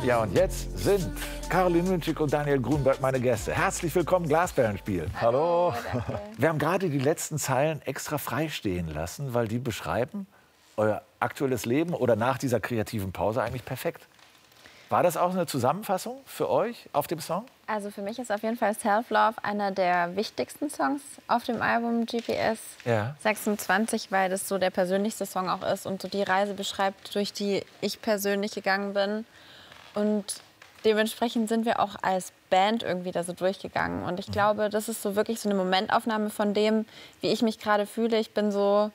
Ja, und jetzt sind Caroline Münchik und Daniel Grunberg meine Gäste. Herzlich willkommen, Glasperlenspiel. Hallo. Wir haben gerade die letzten Zeilen extra frei stehen lassen, weil die beschreiben euer aktuelles Leben oder nach dieser kreativen Pause eigentlich perfekt. War das auch eine Zusammenfassung für euch auf dem Song? Also für mich ist auf jeden Fall Self-Love einer der wichtigsten Songs auf dem Album GPS 26, weil das so der persönlichste Song auch ist und so die Reise beschreibt, durch die ich persönlich gegangen bin. Und dementsprechend sind wir auch als Band irgendwie da so durchgegangen. Und ich glaube, das ist so wirklich so eine Momentaufnahme von dem, wie ich mich gerade fühle. Ich bin so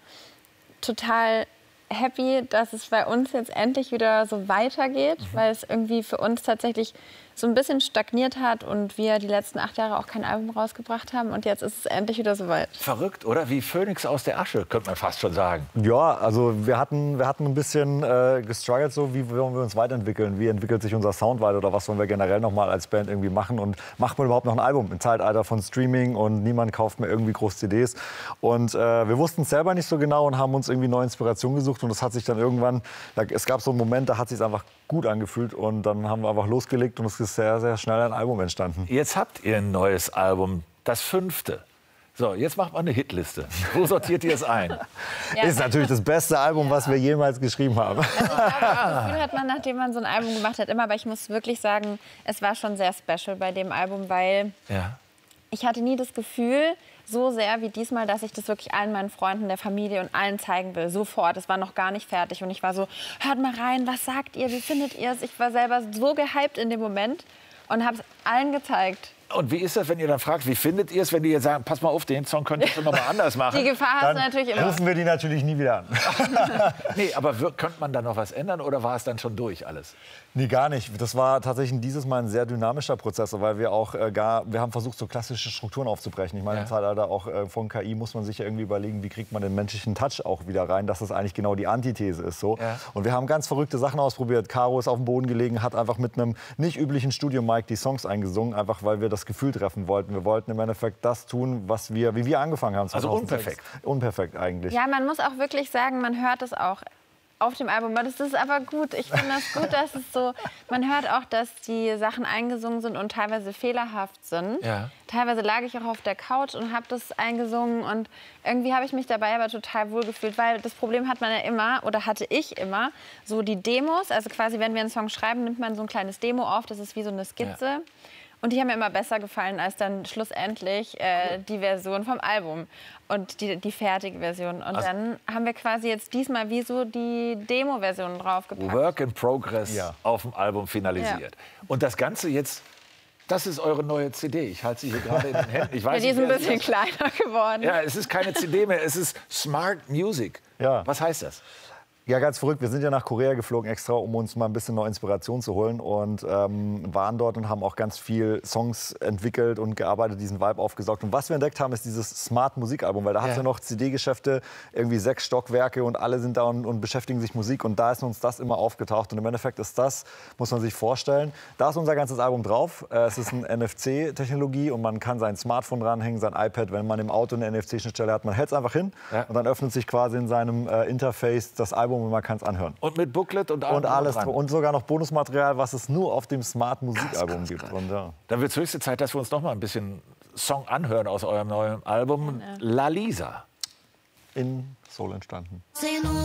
total happy, dass es bei uns jetzt endlich wieder so weitergeht, weil es irgendwie für uns tatsächlich so ein bisschen stagniert hat und wir die letzten 8 Jahre auch kein Album rausgebracht haben und jetzt ist es endlich wieder soweit. Verrückt, oder? Wie Phönix aus der Asche, könnte man fast schon sagen. Ja, also wir hatten ein bisschen gestruggelt, so wie wollen wir uns weiterentwickeln, wie entwickelt sich unser Sound weiter oder was wollen wir generell noch mal als Band irgendwie machen und macht man überhaupt noch ein Album im Zeitalter von Streaming und niemand kauft mehr irgendwie groß CDs und wir wussten es selber nicht so genau und haben uns irgendwie neue Inspiration gesucht und das hat sich dann irgendwann, es gab so einen Moment, da hat es sich einfach gut angefühlt und dann haben wir einfach losgelegt und es ist sehr, sehr schnell ein Album entstanden. Jetzt habt ihr ein neues Album, das 5. So, jetzt macht man eine Hitliste. Wo sortiert ihr es ein? Ja. Ist natürlich das beste Album, was wir jemals geschrieben haben. Also ich glaube, das Gefühl hat man, nachdem man so ein Album gemacht hat, immer. Aber ich muss wirklich sagen, es war schon sehr special bei dem Album, weil ich hatte nie das Gefühl, so sehr wie diesmal, dass ich das wirklich allen meinen Freunden, der Familie und allen zeigen will. Sofort. Es war noch gar nicht fertig. Und ich war so, hört mal rein, was sagt ihr, wie findet ihr es? Ich war selber so gehypt in dem Moment und habe es allen gezeigt. Und wie ist das, wenn ihr dann fragt, wie findet ihr es, wenn die jetzt sagen, pass mal auf, den Song könnt ihr schon noch mal anders machen? Die Gefahr hast du natürlich immer. Rufen wir die natürlich nie wieder an. Nee, aber könnte man da noch was ändern oder war es dann schon durch alles? Nee, gar nicht. Das war tatsächlich dieses Mal ein sehr dynamischer Prozess, weil wir auch wir haben versucht, so klassische Strukturen aufzubrechen. Ich meine, im Zeitalter auch von KI muss man sich ja irgendwie überlegen, wie kriegt man den menschlichen Touch auch wieder rein, dass das eigentlich genau die Antithese ist. So. Ja. Und wir haben ganz verrückte Sachen ausprobiert. Caro ist auf dem Boden gelegen, hat einfach mit einem nicht üblichen Studio-Mic die Songs eingesungen, einfach weil wir das Gefühl treffen wollten. Wir wollten im Endeffekt das tun, wie wir angefangen haben. 2006. Also unperfekt. Unperfekt eigentlich. Ja, man muss auch wirklich sagen, man hört es auch auf dem Album. Das ist aber gut. Ich finde das gut, dass es so... Man hört auch, dass die Sachen eingesungen sind und teilweise fehlerhaft sind. Ja. Teilweise lag ich auch auf der Couch und habe das eingesungen. Und irgendwie habe ich mich dabei aber total wohl gefühlt. Weil das Problem hat man ja immer, oder hatte ich immer, so die Demos. Also quasi, wenn wir einen Song schreiben, nimmt man so ein kleines Demo auf. Das ist wie so eine Skizze. Ja. Und die haben mir immer besser gefallen als dann schlussendlich die Version vom Album und die fertige Version. Und also dann haben wir quasi jetzt diesmal wie so die Demo-Version draufgepackt. Work in Progress auf dem Album finalisiert. Ja. Und das Ganze jetzt, das ist eure neue CD. Ich halte sie hier gerade in den Händen. Ich weiß die ist ein bisschen kleiner geworden. Ja, es ist keine CD mehr, es ist Smart Music. Ja. Was heißt das? Ja, ganz verrückt. Wir sind ja nach Korea geflogen extra, um uns mal ein bisschen neue Inspiration zu holen und waren dort und haben auch ganz viel Songs entwickelt und gearbeitet, diesen Vibe aufgesaugt. Und was wir entdeckt haben, ist dieses Smart-Musikalbum, weil da hast du noch CD-Geschäfte, irgendwie 6 Stockwerke und alle sind da und beschäftigen sich Musik und da ist uns das immer aufgetaucht und im Endeffekt ist das, muss man sich vorstellen, da ist unser ganzes Album drauf. Es ist eine NFC-Technologie und man kann sein Smartphone dranhängen, sein iPad, wenn man im Auto eine NFC-Schnittstelle hat, man hält es einfach hin und dann öffnet sich quasi in seinem Interface das Album und man kann es anhören. Und mit Booklet und allem und alles und sogar noch Bonusmaterial, was es nur auf dem Smart Musikalbum gibt. Und, Dann wird es höchste Zeit, dass wir uns noch mal ein bisschen Song anhören aus eurem neuen Album La Lisa. In Seoul entstanden.